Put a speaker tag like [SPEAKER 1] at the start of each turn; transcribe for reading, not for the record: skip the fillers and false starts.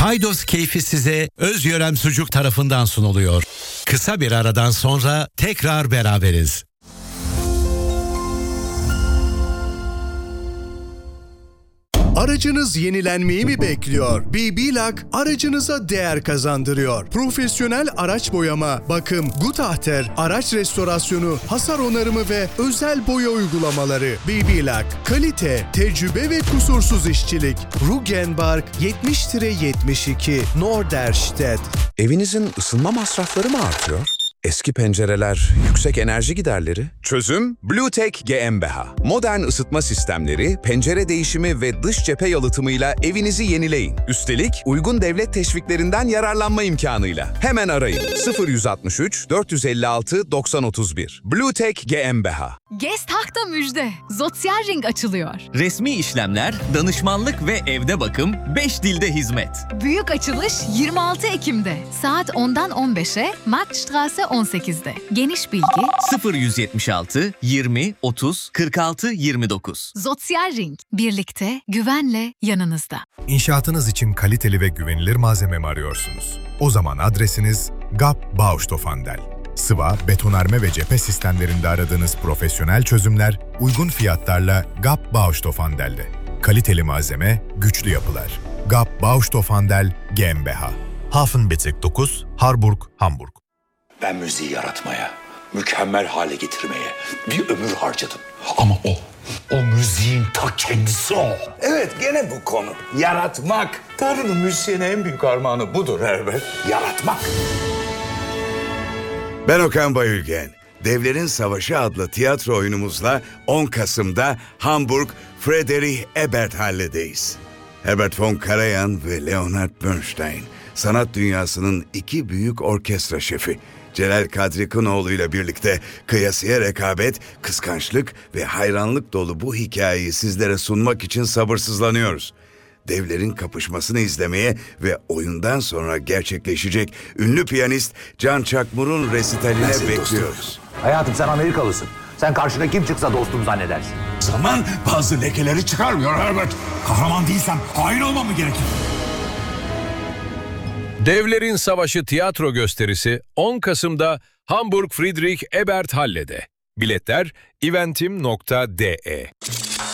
[SPEAKER 1] Paydos keyfi size Özyörem Sucuk tarafından sunuluyor. Kısa bir aradan sonra tekrar beraberiz.
[SPEAKER 2] Aracınız yenilenmeyi mi bekliyor? BB-Lak aracınıza değer kazandırıyor. Profesyonel araç boyama, bakım, Gutachter, araç restorasyonu, hasar onarımı ve özel boya uygulamaları. BB-Lak, kalite, tecrübe ve kusursuz işçilik. Rugenbark 70-72 Norderstedt.
[SPEAKER 3] Evinizin ısınma masrafları mı artıyor? Eski pencereler, yüksek enerji giderleri. Çözüm Bluetech GmbH. Modern ısıtma sistemleri, pencere değişimi ve dış cephe yalıtımıyla evinizi yenileyin. Üstelik uygun devlet teşviklerinden yararlanma imkanıyla. Hemen arayın 0163 456 9031. Bluetech GmbH.
[SPEAKER 4] Gestag'da müjde. Sozialring açılıyor.
[SPEAKER 5] Resmi işlemler, danışmanlık ve evde bakım 5 dilde hizmet.
[SPEAKER 4] Büyük açılış 26 Ekim'de. Saat 10'dan 15'e Marktstraße 18'de. Geniş bilgi
[SPEAKER 5] 0176 20 30 46 29.
[SPEAKER 4] Sozialring. Birlikte, güvenle yanınızda.
[SPEAKER 6] İnşaatınız için kaliteli ve güvenilir malzeme mi arıyorsunuz? O zaman adresiniz GAP Baustoffhandel. Sıva, betonarme ve cephe sistemlerinde aradığınız profesyonel çözümler uygun fiyatlarla GAP Baustoffhandel'de. Kaliteli malzeme, güçlü yapılar. GAP Baustoffhandel GmbH. Hafenbezirk 9, Harburg, Hamburg.
[SPEAKER 7] Ben müziği yaratmaya, mükemmel hale getirmeye bir ömür harcadım. Ama o müziğin ta kendisi o.
[SPEAKER 8] Evet, gene bu konu. Yaratmak. Tanrı'nın müzisyene en büyük armağanı budur Herbert. Yaratmak.
[SPEAKER 9] Ben Okan Bayülgen. Devlerin Savaşı adlı tiyatro oyunumuzla 10 Kasım'da Hamburg Friedrich Ebert Halle'deyiz. Herbert von Karajan ve Leonard Bernstein, sanat dünyasının iki büyük orkestra şefi. Celal Kadri Kınoğlu ile birlikte kıyasıya rekabet, kıskançlık ve hayranlık dolu bu hikayeyi sizlere sunmak için sabırsızlanıyoruz. Devlerin kapışmasını izlemeye ve oyundan sonra gerçekleşecek ünlü piyanist Can Çakmur'un resitaline bekliyoruz.
[SPEAKER 8] Hayatım, sen Amerikalısın. Sen karşına kim çıksa dostum zannedersin.
[SPEAKER 7] Zaman bazı lekeleri çıkarmıyor Herbert. Kahraman değilsem hain olmam mı gerekir?
[SPEAKER 10] Devlerin Savaşı tiyatro gösterisi 10 Kasım'da Hamburg Friedrich Ebert Halle'de. Biletler eventim.de.